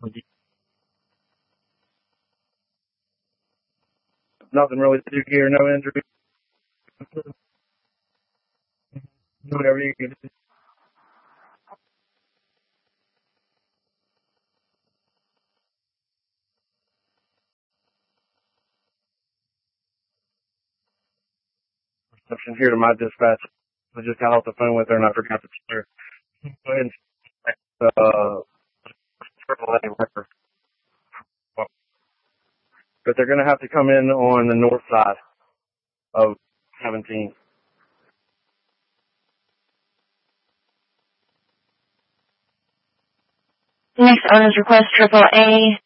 Nothing really to do here, no injury. Do whatever you can do. Reception here to my dispatch. I just got off the phone with her and I forgot to tell her. Go ahead and AAA worker. But they're going to have to come in on the north side of 17. Next owner's request, AAA